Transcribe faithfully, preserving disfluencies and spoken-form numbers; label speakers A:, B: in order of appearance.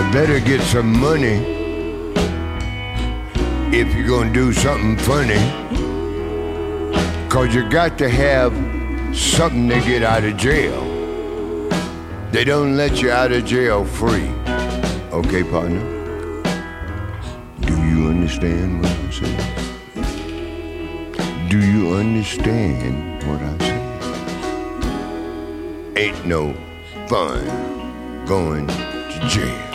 A: better get some money if you're gonna do something funny. Cause you got to have something to get out of jail. They don't let you out of jail free. Okay, partner? Do you understand what I'm saying? Do you understand what I say? Ain't no fun going to jail.